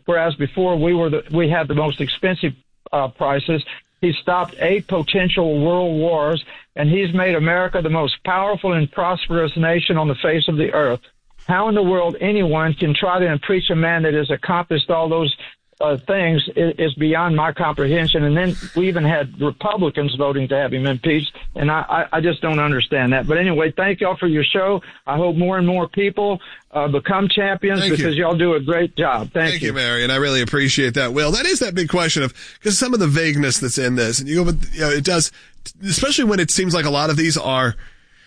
whereas before we had the most expensive prices. He stopped 8 potential world wars, and he's made America the most powerful and prosperous nation on the face of the earth. How in the world anyone can try to impeach a man that has accomplished all those things is beyond my comprehension. And then we even had Republicans voting to have him impeached, and I just don't understand that. But anyway, thank y'all for your show. I hope more and more people become champions because y'all do a great job. Thank you, Marion. I really appreciate that, Will. That is that big question of, because some of the vagueness that's in this, and it does, especially when it seems like a lot of these are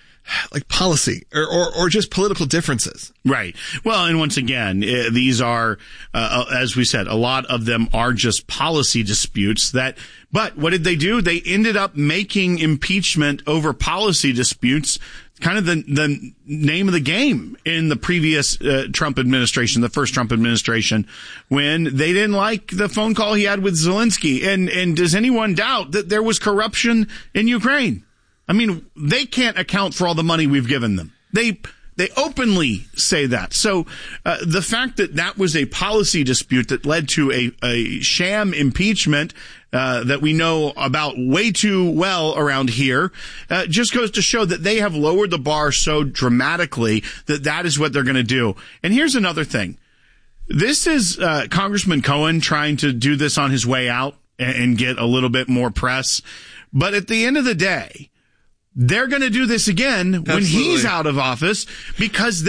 like policy or just political differences. Right. Well, and once again, these are, as we said, a lot of them are just policy disputes but what did they do? They ended up making impeachment over policy disputes kind of the name of the game in the previous Trump administration, the first Trump administration, when they didn't like the phone call he had with Zelensky. And does anyone doubt that there was corruption in Ukraine? I mean, they can't account for all the money we've given them. They openly say that. So the fact that was a policy dispute that led to a sham impeachment that we know about way too well around here just goes to show that they have lowered the bar so dramatically that is what they're going to do. And here's another thing. This is Congressman Cohen trying to do this on his way out and get a little bit more press. But at the end of the day, they're going to do this again when he's out of office because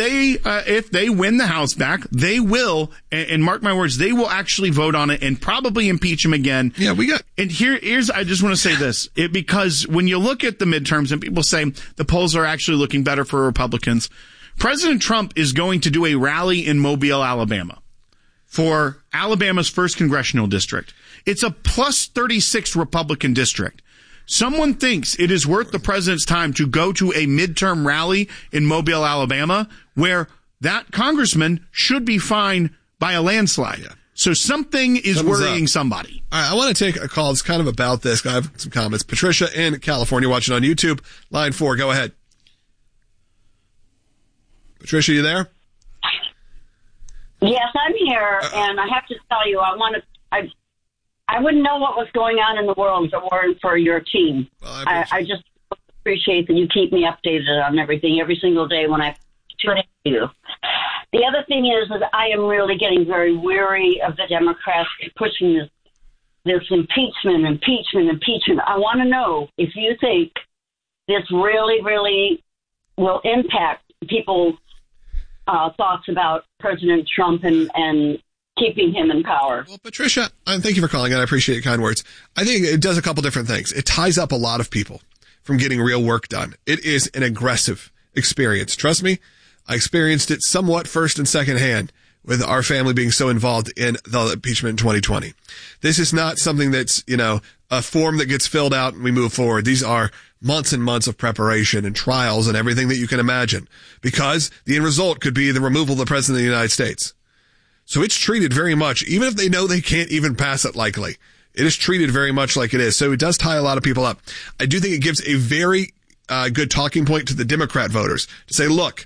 if they win the House back, they will, and mark my words, they will actually vote on it and probably impeach him again. Yeah, and here's, I just want to say this, because when you look at the midterms and people say the polls are actually looking better for Republicans, President Trump is going to do a rally in Mobile, Alabama for Alabama's 1st congressional district. It's a plus 36 Republican district. Someone thinks it is worth the president's time to go to a midterm rally in Mobile, Alabama, where that congressman should be fine by a landslide. Yeah. So something is worrying somebody. All right, I want to take a call. It's kind of about this. I have some comments. Patricia in California watching on YouTube. Line 4, go ahead. Patricia, you there? Yes, I'm here, and I have to tell you, I wouldn't know what was going on in the world if it weren't for your team. Well, I just appreciate that you keep me updated on everything every single day when I tune in to you. The other thing is that I am really getting very weary of the Democrats pushing this impeachment. I want to know if you think this really, really will impact people's thoughts about President Trump and keeping him in power. Well, Patricia, thank you for calling, and I appreciate your kind words. I think it does a couple different things. It ties up a lot of people from getting real work done. It is an aggressive experience. Trust me, I experienced it somewhat first and second hand with our family being so involved in the impeachment in 2020. This is not something that's, a form that gets filled out and we move forward. These are months and months of preparation and trials and everything that you can imagine, because the end result could be the removal of the president of the United States. So it's treated very much, even if they know they can't even pass it likely, it is treated very much like it is. So it does tie a lot of people up. I do think it gives a very good talking point to the Democrat voters to say, look,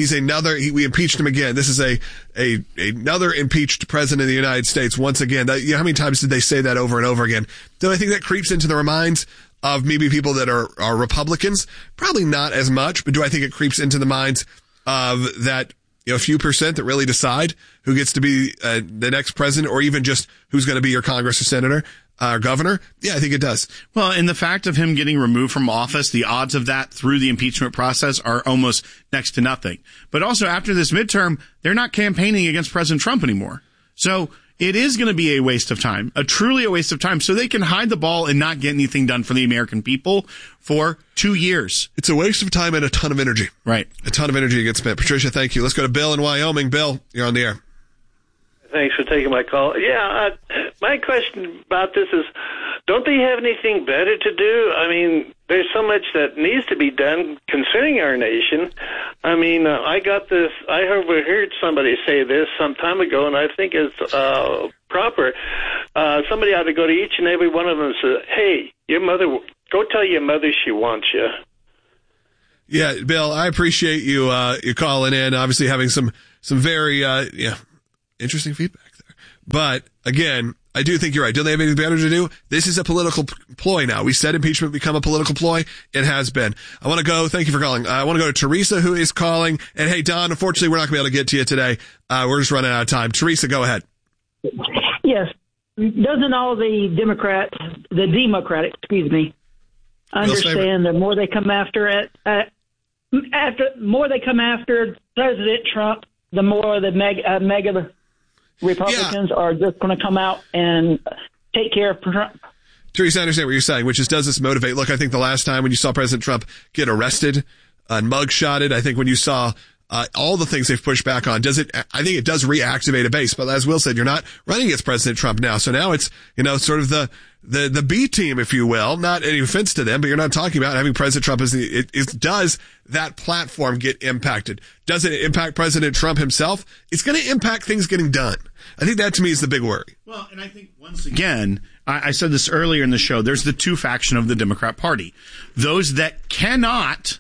we impeached him again. This is another impeached president of the United States once again. How many times did they say that over and over again? Do I think that creeps into their minds of maybe people that are Republicans? Probably not as much, but do I think it creeps into the minds of that a few percent that really decide who gets to be the next president, or even just who's going to be your Congress or senator or governor? Yeah, I think it does. Well, and the fact of him getting removed from office, the odds of that through the impeachment process are almost next to nothing. But also after this midterm, they're not campaigning against President Trump anymore. So it is going to be a waste of time, truly a waste of time, so they can hide the ball and not get anything done for the American people for 2 years. It's a waste of time and a ton of energy. Right. A ton of energy gets spent. Patricia, thank you. Let's go to Bill in Wyoming. Bill, you're on the air. Thanks for taking my call. Yeah, my question about this is, don't they have anything better to do? I mean, there's so much that needs to be done concerning our nation. I mean, I overheard somebody say this some time ago, and I think it's proper. Somebody ought to go to each and every one of them and say, hey, go tell your mother she wants you. Yeah, Bill, I appreciate you calling in, obviously having some very interesting feedback there. But again, I do think you're right. Don't they have anything better to do? This is a political ploy now. We said impeachment become a political ploy. It has been. I want to go. Thank you for calling. I want to go to Teresa, who is calling. And hey, Don, unfortunately, we're not going to be able to get to you today. We're just running out of time. Teresa, go ahead. Yes. Doesn't all the Democrats, understand the more they come after President Trump, the more the mega Republicans are just going to come out and take care of Trump. Teresa, I understand what you're saying, which is, does this motivate? Look, I think the last time when you saw President Trump get arrested and mugshotted, I think when you saw all the things they've pushed back on, I think it does reactivate a base. But as Will said, you're not running against President Trump now. So now it's, sort of the B team, if you will. Not any offense to them, but you're not talking about having President Trump as does that platform get impacted? Does it impact President Trump himself? It's going to impact things getting done. I think that to me is the big worry. Well, and I think once again, I said this earlier in the show, there's the two faction of the Democrat Party. Those that cannot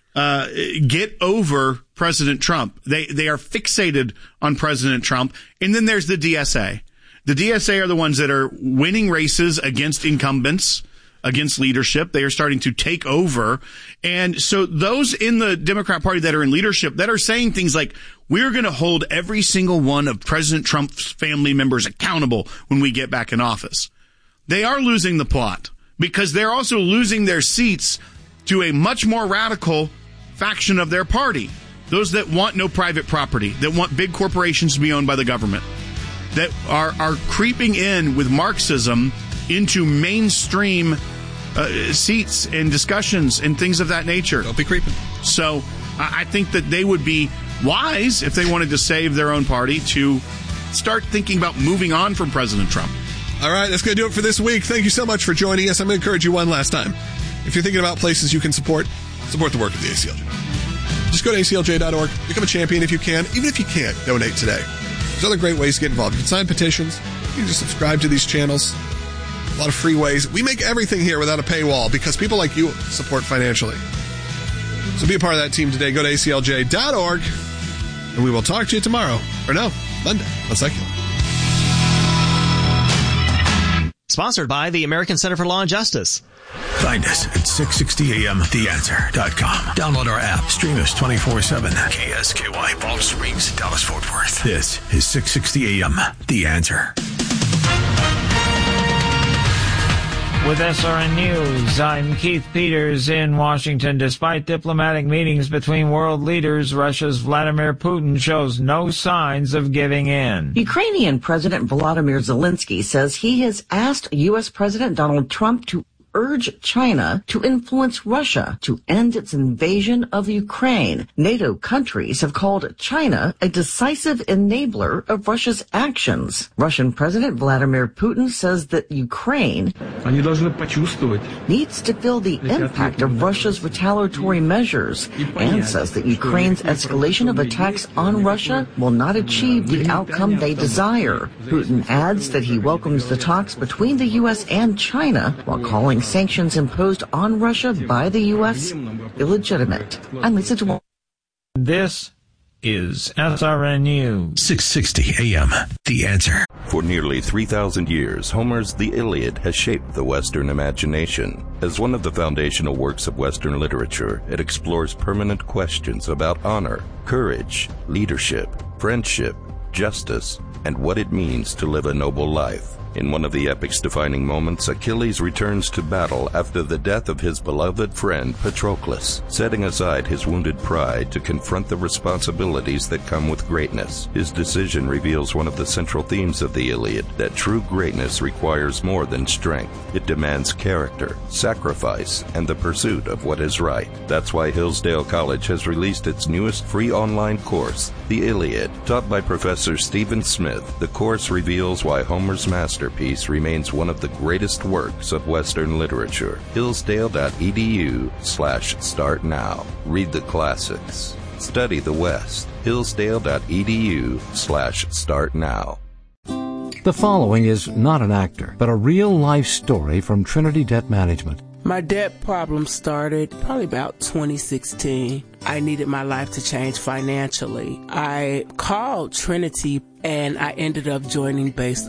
get over President Trump. They are fixated on President Trump. And then there's the DSA. The DSA are the ones that are winning races against incumbents, against leadership. They are starting to take over. And so those in the Democrat Party that are in leadership that are saying things like, we're going to hold every single one of President Trump's family members accountable when we get back in office. They are losing the plot because they're also losing their seats to a much more radical faction of their party. Those that want no private property, that want big corporations to be owned by the government, that are creeping in with Marxism into mainstream seats and discussions and things of that nature. Don't be creeping. So I think that they would be wise, if they wanted to save their own party, to start thinking about moving on from President Trump. All right, that's going to do it for this week. Thank you so much for joining us. I'm going to encourage you one last time. If you're thinking about places you can support the work of the ACLJ. Just go to aclj.org, become a champion if you can. Even if you can't, donate today. There's other great ways to get involved. You can sign petitions. You can just subscribe to these channels. A lot of free ways. We make everything here without a paywall because people like you support financially. So be a part of that team today. Go to aclj.org, and we will talk to you tomorrow. Or no, Monday on Secular. Sponsored by the American Center for Law and Justice. Find us at 660amtheanswer.com. Download our app. Stream us 24/7. KSKY, Balch Springs, Dallas, Fort Worth. This is 660 AM, The Answer. With SRN News, I'm Keith Peters in Washington. Despite diplomatic meetings between world leaders, Russia's Vladimir Putin shows no signs of giving in. Ukrainian President Volodymyr Zelensky says he has asked U.S. President Donald Trump to urge China to influence Russia to end its invasion of Ukraine. NATO countries have called China a decisive enabler of Russia's actions. Russian President Vladimir Putin says that Ukraine needs to feel the impact of Russia's retaliatory measures and says that Ukraine's escalation of attacks on Russia will not achieve the outcome they desire. Putin adds that he welcomes the talks between the U.S. and China while calling sanctions imposed on Russia by the U.S. illegitimate. I'm Lisa DeWalt. This is SRN News. 660 AM, The Answer. For nearly 3,000 years, Homer's The Iliad has shaped the Western imagination. As one of the foundational works of Western literature, it explores permanent questions about honor, courage, leadership, friendship, justice, and what it means to live a noble life. In one of the epic's defining moments, Achilles returns to battle after the death of his beloved friend Patroclus, setting aside his wounded pride to confront the responsibilities that come with greatness. His decision reveals one of the central themes of the Iliad, that true greatness requires more than strength. It demands character, sacrifice, and the pursuit of what is right. That's why Hillsdale College has released its newest free online course, The Iliad. Taught by Professor Stephen Smith, the course reveals why Homer's masterpiece remains one of the greatest works of Western literature. Hillsdale.edu/start now. Read the classics. Study the West. Hillsdale.edu/start now. The following is not an actor, but a real-life story from Trinity Debt Management. My debt problem started probably about 2016. I needed my life to change financially. I called Trinity and I ended up joining Base